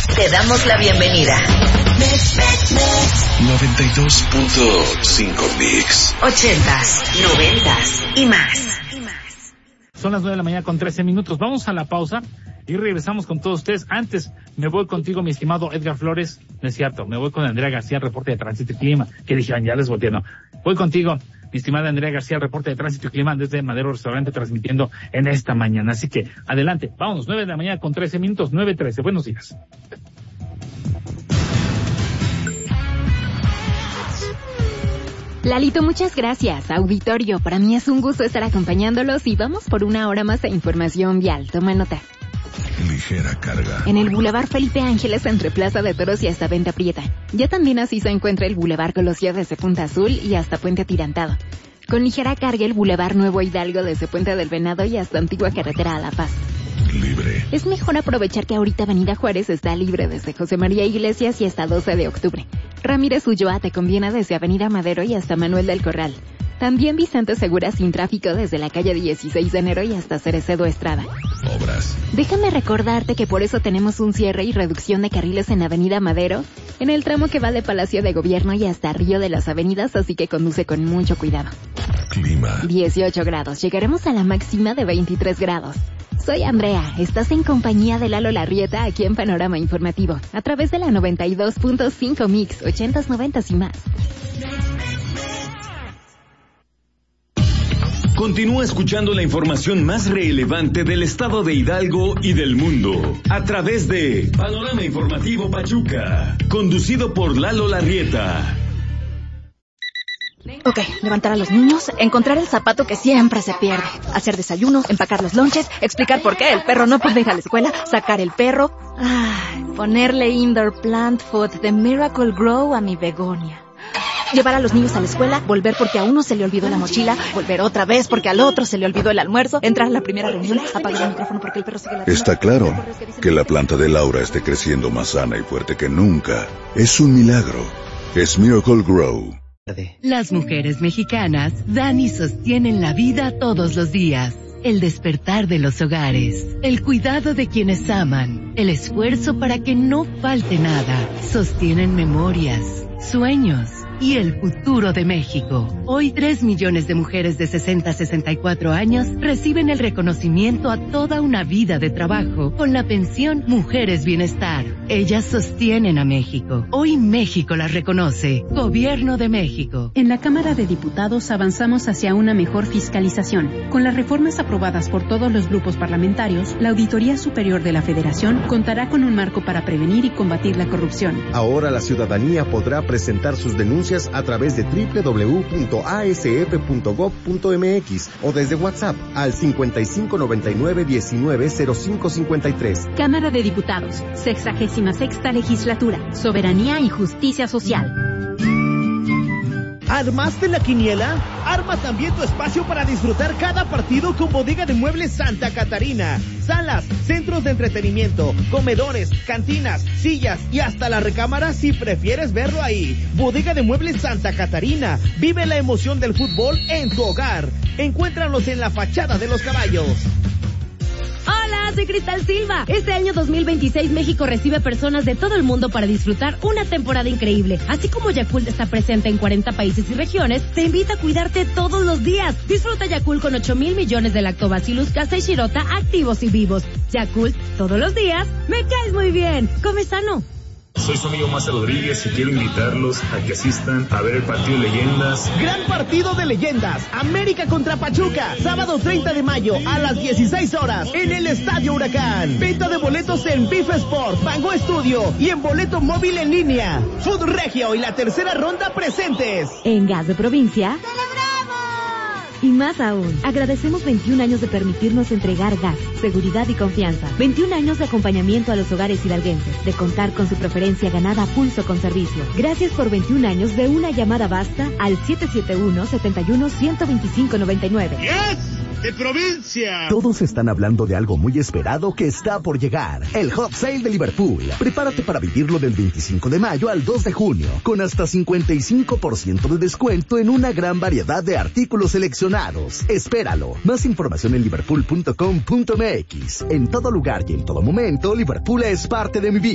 Te damos la bienvenida. 92.5 Mix. 80s, 90s y más. Son las 9:13 a.m. Vamos a la pausa y regresamos con todos ustedes. Antes, me voy contigo, mi estimado Edgar Flores. No es cierto, me voy con Andrea García, reporte de Tránsito y Clima. Que dijeron, ya les volteé, no. Voy contigo, mi estimada Andrea García, reporte de Tránsito y Clima desde Madero Restaurante, transmitiendo en esta mañana. Así que, adelante, vámonos, 9:13 a.m, 9:13. Buenos días. Lalito, muchas gracias. Auditorio, para mí es un gusto estar acompañándolos y vamos por una hora más de información vial. Toma nota. Ligera carga. En el Boulevard Felipe Ángeles, entre Plaza de Toros y hasta Venta Prieta. Ya también así se encuentra el Boulevard Colosio desde Punta Azul y hasta Puente Atirantado. Con ligera carga el Boulevard Nuevo Hidalgo desde Puente del Venado y hasta Antigua Carretera a La Paz. Libre. Es mejor aprovechar que ahorita Avenida Juárez está libre desde José María Iglesias y hasta 12 de octubre. Ramírez Ulloa te conviene desde Avenida Madero y hasta Manuel del Corral. También Vicente Segura sin tráfico desde la calle 16 de enero y hasta Cerecedo Estrada. Obras. Déjame recordarte que por eso tenemos un cierre y reducción de carriles en Avenida Madero, en el tramo que va de Palacio de Gobierno y hasta Río de las Avenidas, así que conduce con mucho cuidado. Clima. 18 grados, llegaremos a la máxima de 23 grados. Soy Andrea, estás en compañía de Lalo Larrieta aquí en Panorama Informativo, a través de la 92.5 Mix, 80s, 90s y más. Continúa escuchando la información más relevante del estado de Hidalgo y del mundo, a través de Panorama Informativo Pachuca, conducido por Lalo Larrieta. Ok, levantar a los niños, encontrar el zapato que siempre se pierde, hacer desayuno, empacar los lonches, explicar por qué el perro no puede ir a la escuela, sacar el perro, ponerle indoor plant food de Miracle Grow a mi begonia. Llevar a los niños a la escuela, volver porque a uno se le olvidó la mochila, volver otra vez porque al otro se le olvidó el almuerzo, entrar a la primera reunión, apagar el micrófono porque el perro sigue la... Está claro que la planta de Laura esté creciendo más sana y fuerte que nunca. Es un milagro. Es Miracle Grow. Las mujeres mexicanas dan y sostienen la vida todos los días. El despertar de los hogares, el cuidado de quienes aman, el esfuerzo para que no falte nada. Sostienen memorias, sueños y el futuro de México. Hoy 3 millones de mujeres de 60 a 64 años reciben el reconocimiento a toda una vida de trabajo con la pensión Mujeres Bienestar. Ellas sostienen a México. Hoy México las reconoce. Gobierno de México. En la Cámara de Diputados avanzamos hacia una mejor fiscalización. Con las reformas aprobadas por todos los grupos parlamentarios, la Auditoría Superior de la Federación contará con un marco para prevenir y combatir la corrupción. Ahora la ciudadanía podrá presentar sus denuncias a través de www.asf.gov.mx o desde WhatsApp al 5599-190553. Cámara de Diputados, 66ª Legislatura, Soberanía y Justicia Social. ¿Armaste la quiniela? Arma también tu espacio para disfrutar cada partido con Bodega de Muebles Santa Catarina. Salas, centros de entretenimiento, comedores, cantinas, sillas y hasta la recámara si prefieres verlo ahí. Bodega de Muebles Santa Catarina. Vive la emoción del fútbol en tu hogar. Encuéntralos en la fachada de los caballos. Hola, soy Cristal Silva. Este año 2026 México recibe personas de todo el mundo para disfrutar una temporada increíble. Así como Yakult está presente en 40 países y regiones, te invita a cuidarte todos los días. Disfruta Yakult con 8,000 millones de lactobacillus casei shirota activos y vivos. Yakult, todos los días, me caes muy bien. Come sano. Soy su amigo Master Rodríguez y quiero invitarlos a que asistan a ver el partido de leyendas. Gran partido de leyendas, América contra Pachuca, sábado 30 de mayo a las 16 horas en el Estadio Huracán. Venta de boletos en Bif Sport, Pango Estudio y en boleto móvil en línea. Food Regio y la tercera ronda presentes. En Gas de Provincia, y más aún, agradecemos 21 años de permitirnos entregar gas, seguridad y confianza. 21 años de acompañamiento a los hogares hidalguenses, de contar con su preferencia ganada a pulso con servicio. Gracias por 21 años de una llamada basta al 771-71-125-99. ¡Yes! ¡De provincia! Todos están hablando de algo muy esperado que está por llegar. El Hot Sale de Liverpool. Prepárate para vivirlo del 25 de mayo al 2 de junio, con hasta 55% de descuento en una gran variedad de artículos seleccionados. Espéralo. Más información en liverpool.com.mx. En todo lugar y en todo momento, Liverpool es parte de mi vida.